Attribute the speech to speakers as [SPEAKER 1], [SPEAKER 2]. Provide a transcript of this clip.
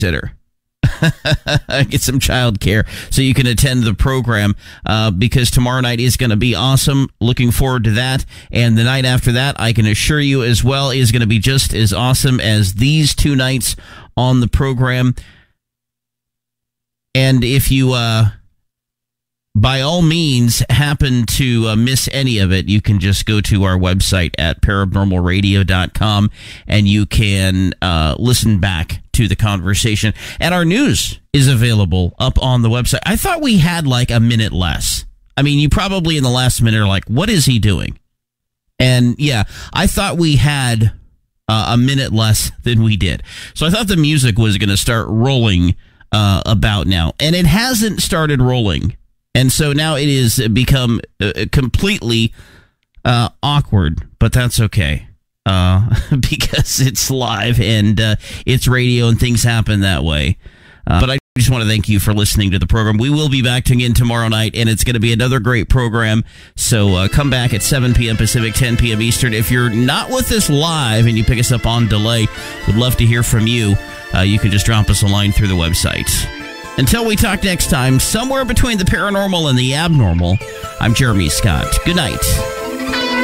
[SPEAKER 1] babysitter. Get some childcare so you can attend the program because tomorrow night is going to be awesome. Looking forward to that. And the night after that, I can assure you as well, is going to be just as awesome as these 2 nights on the program. And if you, by all means, happen to miss any of it, you can just go to our website at paranormalradio.com and you can listen back to the conversation. And our news is available up on the website. I thought we had like a minute less. I mean, you probably in the last minute are like, what is he doing? And yeah, I thought we had a minute less than we did. So I thought the music was going to start rolling about now. And it hasn't started rolling. And so now it has become completely awkward, but that's okay. Because it's live and it's radio and things happen that way. But I just want to thank you for listening to the program. We will be back again tomorrow night, and it's going to be another great program. So come back at 7 p.m. Pacific, 10 p.m. Eastern. If you're not with us live and you pick us up on delay, we'd love to hear from you. You can just drop us a line through the website. Until we talk next time, somewhere between the paranormal and the abnormal, I'm Jeremy Scott. Good night.